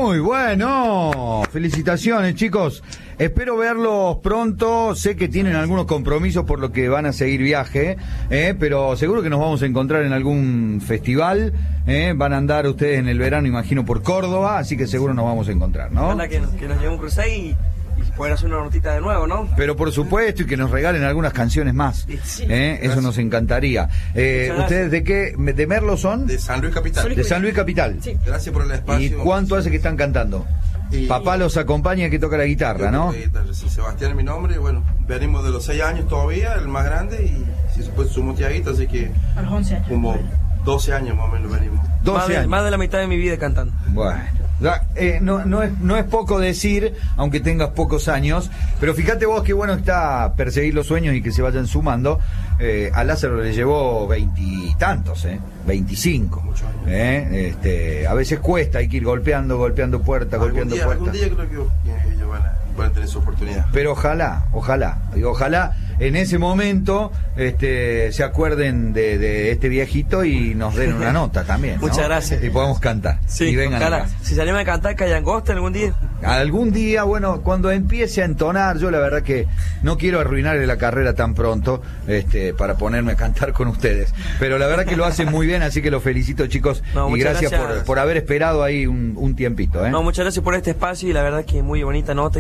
Muy bueno, felicitaciones chicos, espero verlos pronto, sé que tienen algunos compromisos por lo que van a seguir viaje, pero seguro que nos vamos a encontrar en algún festival, van a andar ustedes en el verano imagino por Córdoba, así que seguro nos vamos a encontrar, ¿no? Ojalá que nos lleve un crucero y poder hacer una notita de nuevo, ¿no? Pero por supuesto, y que nos regalen algunas canciones más. Sí, eso nos encantaría. ¿Ustedes de qué? ¿De Merlo son? De San Luis Capital. De San Luis Capital. Sí. Gracias por el espacio. ¿Y cuánto hace que están cantando? Papá los acompaña, que toca la guitarra, ¿no? Sí, Sebastián es mi nombre, y bueno, venimos de los 6 años todavía, el más grande, y si se puede sumó Tiaguito, así que A los 11 años. como 12 años más o menos venimos. 12 años. Más de la mitad de mi vida cantando. Bueno, no es poco decir, aunque tengas pocos años, pero fíjate vos qué bueno está perseguir los sueños y que se vayan sumando. A Lázaro le llevó 20 y tantos, 25. Muchos años. A veces cuesta, hay que ir golpeando puerta, golpeando puerta. Algún día creo que ellos van a tener esa oportunidad. Pero ojalá en ese momento se acuerden de este viejito y nos den una nota también, ¿no? Muchas gracias. Y podamos cantar. Sí, y vengan ojalá. acá. Si salimos a cantar Cayangosta algún día. Algún día, bueno, cuando empiece a entonar, yo la verdad que no quiero arruinarle la carrera tan pronto, para ponerme a cantar con ustedes. Pero la verdad que lo hacen muy bien, así que los felicito, chicos, No, y gracias gracias. por haber esperado ahí un tiempito, No, muchas gracias por este espacio y la verdad que muy bonita nota.